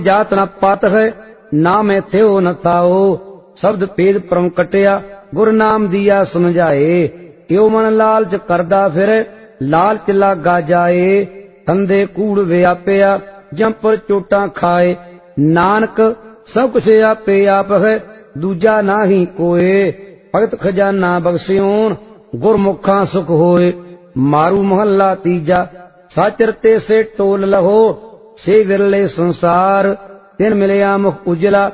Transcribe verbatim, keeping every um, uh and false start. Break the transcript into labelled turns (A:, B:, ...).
A: जात न पात है, नाम थे हो न ताओ। शब्द भेद परम कटिया, गुर नाम दिया समझाए। यो मन लालच करदा फिर, लालच लागा जाए। धंधे कूड़ व्यापिया, जम पर चोटा खाए। नानक सब कुछ आपे आप है, दूजा नाही कोए। भगत खजाना बख्शियोन, गुरमुखा सुख होए। मारू महला तीजा, साचरते से टोल लहो। से विरले संसार, तिन मिलया मुख उजला।